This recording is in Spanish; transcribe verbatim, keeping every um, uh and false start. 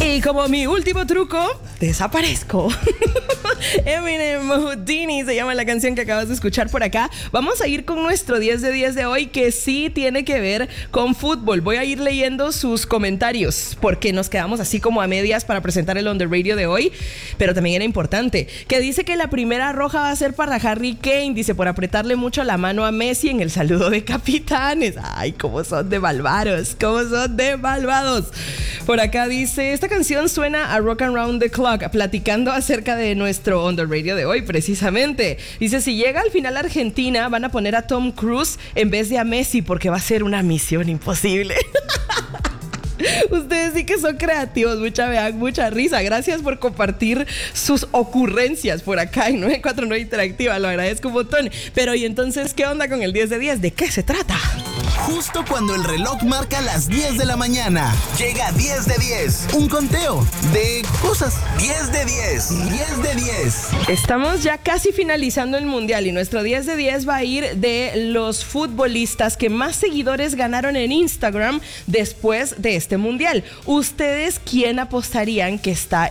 Y como mi último truco, desaparezco. Eminem Houdini se llama la canción que acabas de escuchar por acá. Vamos a ir con nuestro diez de diez de hoy, que sí tiene que ver con fútbol. Voy a ir leyendo sus comentarios porque nos quedamos así como a medias para presentar el On The Radio de hoy, pero también era importante, que dice que la primera roja va a ser para Harry Kane, dice, por apretarle mucho la mano a Messi en el saludo de capitanes. Ay, cómo son de malvados, cómo son de malvados. Por acá dice, esta canción suena a Rock and Round the Clock, platicando acerca de nuestro On The Radio de hoy, precisamente. Dice, si llega al final Argentina, van a poner a Tom Cruise en vez de a Messi, porque va a ser una misión imposible. Ustedes sí que son creativos, mucha, me dan mucha risa. Gracias por compartir sus ocurrencias por acá en nueve cuatro nueve Interactiva, lo agradezco un montón. Pero y entonces, ¿qué onda con el diez de diez? ¿De qué se trata? Justo cuando el reloj marca las diez de la mañana, llega diez de diez, un conteo de cosas. diez de diez, diez de diez. Estamos ya casi finalizando el mundial y nuestro diez de diez va a ir de los futbolistas que más seguidores ganaron en Instagram después de este mundial. ¿Ustedes quién apostarían que está